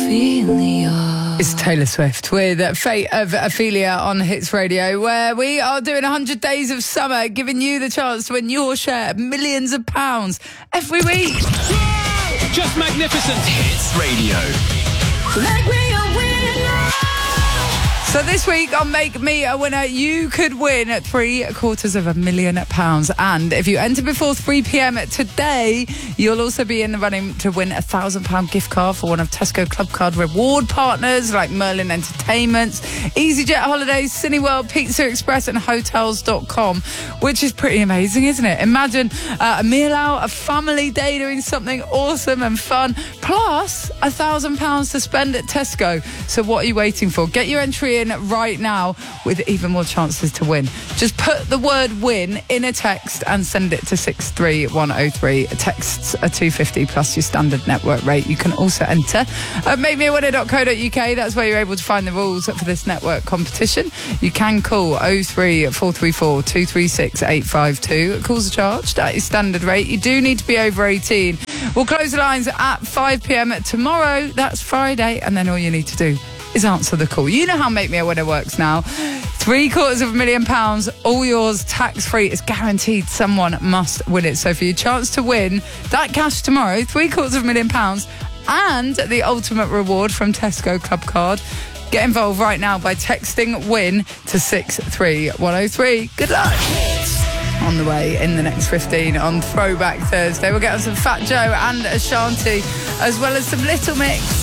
Ophelia. It's Taylor Swift with Fate of Ophelia on Hits Radio, where we are doing 100 Days of Summer, giving you the chance to win your share of millions of pounds every week. Just magnificent. Hits Radio. Make me a winner. So this week on Make Me a Winner, you could win £750,000. And if you enter before 3 p.m. today, you'll also be in the running to win a £1,000 gift card for one of Tesco Club Card reward partners like Merlin Entertainments, EasyJet Holidays, Cineworld, Pizza Express and Hotels.com, which is pretty amazing, isn't it? Imagine a meal out, a family day doing something awesome and fun, plus £1,000 to spend at Tesco. So what are you waiting for? Get your entry in right now with even more chances to win. Just put the word win in a text and send it to 63103. Texts are £250 plus your standard network rate. You can also enter at makemeawinner.co.uk. That's where you're able to find the rules for this network competition. You can call 03434 236 852. Calls are charged at your standard rate. You do need to be over 18. We'll close the lines at 5 p.m. tomorrow. That's Friday. And then all you need to do is answer the call. You know how Make Me a Winner works now. £750,000, all yours, tax-free. It's guaranteed someone must win it. So for your chance to win that cash tomorrow, £750,000 and the ultimate reward from Tesco Club Card, get involved right now by texting WIN to 63103. Good luck. On the way in the next 15 on Throwback Thursday. We'll get on some Fat Joe and Ashanti, as well as some Little Mix.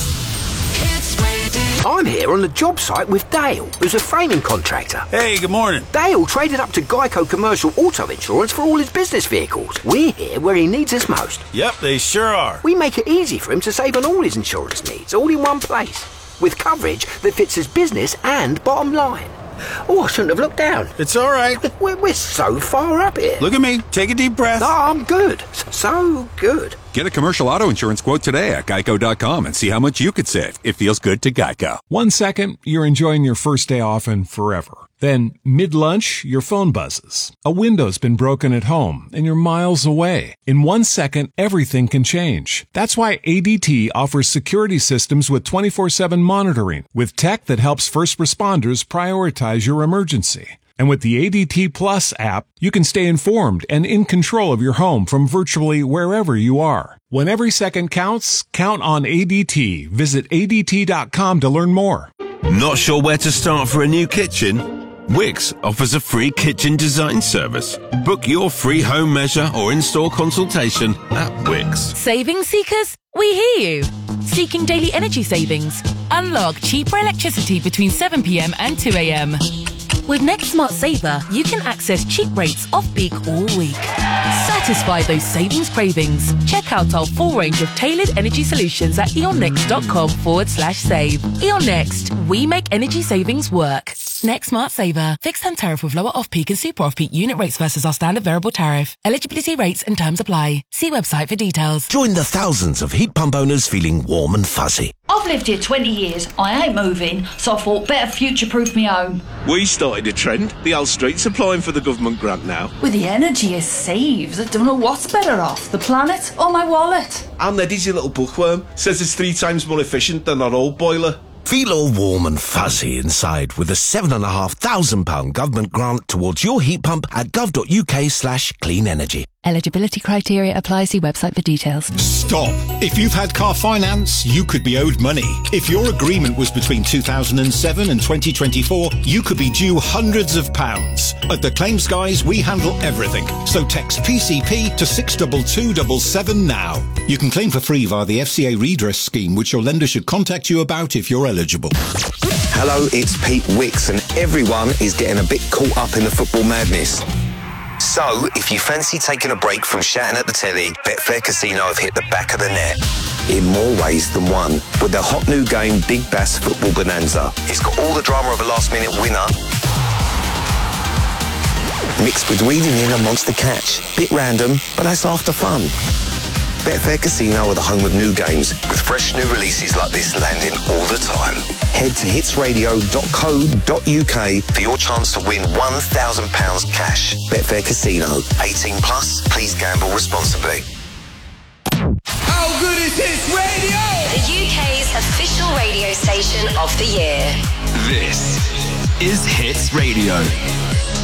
I'm here on the job site with Dale, who's a framing contractor. Hey, good morning. Dale traded up to Geico Commercial Auto Insurance for all his business vehicles. We're here where he needs us most. Yep, they sure are. We make it easy for him to save on all his insurance needs, all in one place, with coverage that fits his business and bottom line. Oh, I shouldn't have looked down. It's all right. We're so far up here. Look at me. Take a deep breath. No, I'm good. So good. Get a commercial auto insurance quote today at geico.com and see how much you could save. It feels good to Geico. 1 second, you're enjoying your first day off and forever. Then, mid-lunch, your phone buzzes. A window's been broken at home and you're miles away. In 1 second, everything can change. That's why ADT offers security systems with 24/7 monitoring, with tech that helps first responders prioritize your emergency. And with the ADT Plus app, you can stay informed and in control of your home from virtually wherever you are. When every second counts, count on ADT. Visit ADT.com to learn more. Not sure where to start for a new kitchen? Wix offers a free kitchen design service. Book your free home measure or install consultation at Wix. Savings seekers? We hear you. Seeking daily energy savings? Unlock cheaper electricity between 7 p.m. and 2 a.m. With Next Smart Saver, you can access cheap rates off-peak all week. Satisfy those savings cravings. Check out our full range of tailored energy solutions at eonnext.com/save. Eon Next, we make energy savings work. Next Smart Saver. Fixed term tariff with lower off-peak and super off-peak unit rates versus our standard variable tariff. Eligibility rates and terms apply. See website for details. Join the thousands of heat pump owners feeling warm and fuzzy. I've lived here 20 years. I ain't moving, so I thought better future-proof me home. We started a trend. The old street's applying for the government grant now. With the energy it saves, I don't know what's better off, the planet or my wallet. And the dizzy little bookworm says it's 3 times more efficient than our old boiler. Feel all warm and fuzzy inside with a £7,500 government grant towards your heat pump at gov.uk/clean energy. Eligibility criteria apply. See website for details. Stop. If you've had car finance, you could be owed money. If your agreement was between 2007 and 2024, you could be due hundreds of pounds. At the Claims Guys, we handle everything. So text PCP to 62277 now. You can claim for free via the FCA redress scheme, which your lender should contact you about if you're eligible. Hello, it's Pete Wicks, and everyone is getting a bit caught up in the football madness. So, if you fancy taking a break from shouting at the telly, Betfair Casino have hit the back of the net. In more ways than one. With their hot new game, Big Bass Football Bonanza. It's got all the drama of a last-minute winner, mixed with weaving in a monster catch. Bit random, but that's half the fun. Betfair Casino are the home of new games, with fresh new releases like this landing all the time. Head to hitsradio.co.uk for your chance to win £1,000 cash. Betfair Casino. 18 plus. Please gamble responsibly. How good is Hits Radio? The UK's official of the year. This is Hits Radio.